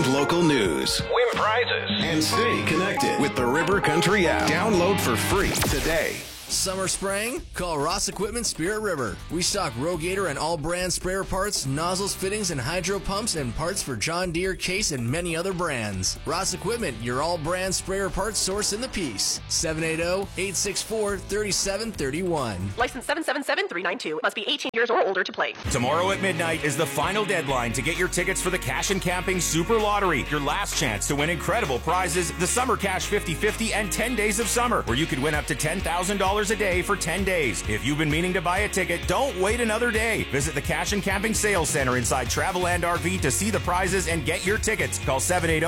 local news, win prizes, and stay connected with the River Country app. Download for free today. Summer spraying? Call Ross Equipment Spirit River. We stock Rogator and all brand sprayer parts, nozzles, fittings, and hydro pumps and parts for John Deere, Case, and many other brands. Ross Equipment, your all brand sprayer parts source in the Peace. 780-864-3731. License 777392. Must be 18 years or older to play. Tomorrow at midnight is the final deadline to get your tickets for the Cash and Camping Super Lottery. Your last chance to win incredible prizes, the Summer Cash 50-50 and 10 Days of Summer, where you could win up to $10,000 a day for 10 days. If you've been meaning to buy a ticket, don't wait another day. Visit the Cash and Camping Sales Center inside Travelland RV to see the prizes and get your tickets. Call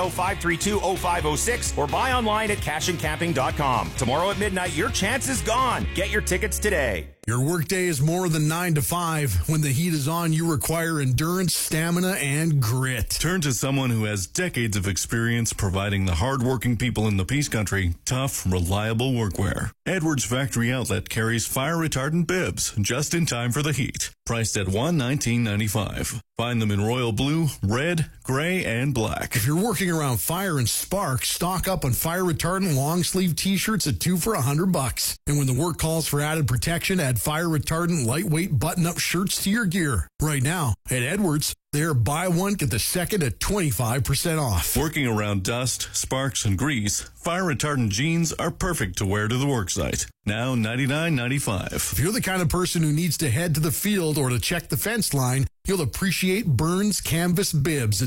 780-532-0506 or buy online at cashandcamping.com. Tomorrow at midnight, your chance is gone. Get your tickets today. Your workday is more than 9 to 5. When the heat is on, you require endurance, stamina, and grit. Turn to someone who has decades of experience providing the hardworking people in the Peace Country tough, reliable workwear. Edwards Factory Outlet carries fire-retardant bibs just in time for the heat. Priced at $119.95. Find them in royal blue, red, gray, and black. If you're working around fire and sparks, stock up on fire-retardant long-sleeve T-shirts at 2 for $100. And when the work calls for added protection, add fire-retardant lightweight button-up shirts to your gear. Right now, at Edwards, they're buy one, get the second at 25% off. Working around dust, sparks, and grease, fire-retardant jeans are perfect to wear to the worksite. Now $99.95. If you're the kind of person who needs to head to the field or to check the fence line, you'll appreciate Burns Canvas Bibs at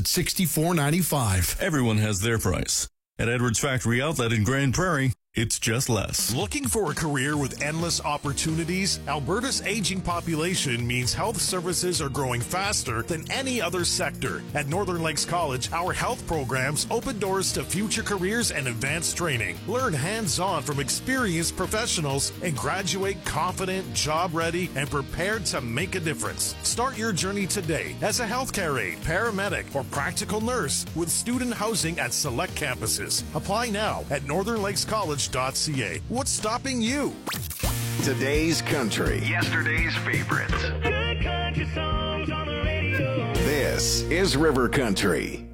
$64.95. Everyone has their price. At Edwards Factory Outlet in Grand Prairie, it's just less. Looking for a career with endless opportunities? Alberta's aging population means health services are growing faster than any other sector. At Northern Lakes College, our health programs open doors to future careers and advanced training. Learn hands-on from experienced professionals and graduate confident, job-ready, and prepared to make a difference. Start your journey today as a healthcare aide, paramedic, or practical nurse with student housing at select campuses. Apply now at northernlakescollege.ca. What's stopping you? Today's country. yesterday's favorites. Good country songs on the radio. This is River Country.